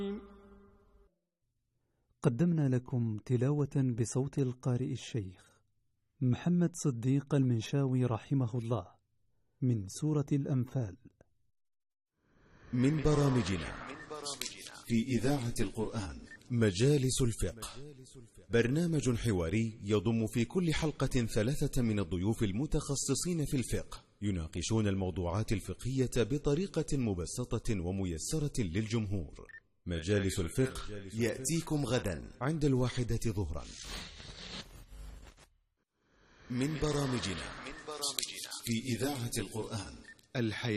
قدمنا لكم تلاوة بصوت القارئ الشيخ محمد صديق المنشاوي رحمه الله من سورة الأنفال. من برامجنا في إذاعة القرآن مجالس الفقه، برنامج حواري يضم في كل حلقة 3 من الضيوف المتخصصين في الفقه يناقشون الموضوعات الفقهية بطريقة مبسطة وميسرة للجمهور. مجالس الفقه يأتيكم غدا عند 1 ظهرا. من برامجنا في إذاعة القرآن الحياة.